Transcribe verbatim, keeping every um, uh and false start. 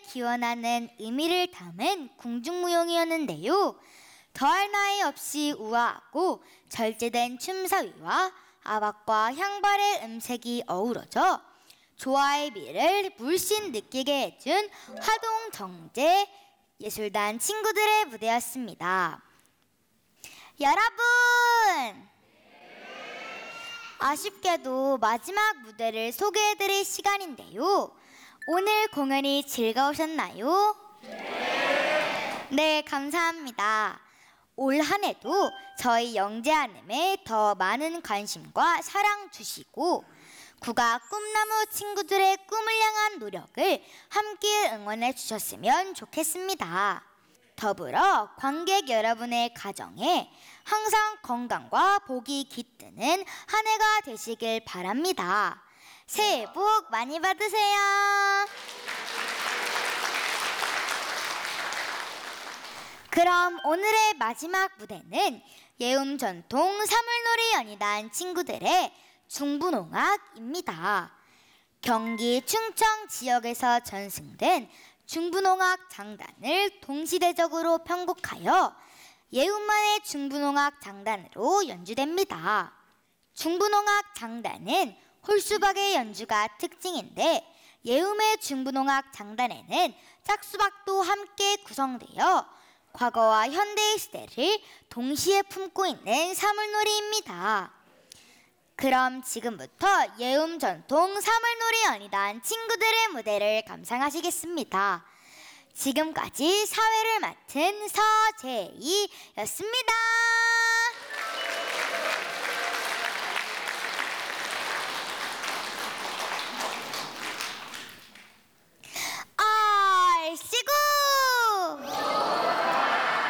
기원하는 의미를 담은 궁중무용이었는데요. 더할 나위 없이 우아하고 절제된 춤사위와 아박과 향발의 음색이 어우러져 조화의 미를 물씬 느끼게 해준 화동정제 예술단 친구들의 무대였습니다. 여러분! 아쉽게도 마지막 무대를 소개해드릴 시간인데요. 오늘 공연이 즐거우셨나요? 네, 네, 감사합니다. 올 한 해도 저희 영재한음에 더 많은 관심과 사랑 주시고 국악 꿈나무 친구들의 꿈을 향한 노력을 함께 응원해 주셨으면 좋겠습니다. 더불어 관객 여러분의 가정에 항상 건강과 복이 깃드는 한 해가 되시길 바랍니다. 새해 복 많이 받으세요. 그럼 오늘의 마지막 무대는 예움 전통 사물놀이 연희단 친구들의 중부농악입니다. 경기 충청 지역에서 전승된 중부농악 장단을 동시대적으로 편곡하여 예움만의 중부농악 장단으로 연주됩니다. 중부농악 장단은 홀수박의 연주가 특징인데 예움의 중부농악 장단에는 짝수박도 함께 구성되어 과거와 현대의 시대를 동시에 품고 있는 사물놀이입니다. 그럼 지금부터 예움 전통 사물놀이 연희단 친구들의 무대를 감상하시겠습니다. 지금까지 사회를 맡은 서재희였습니다.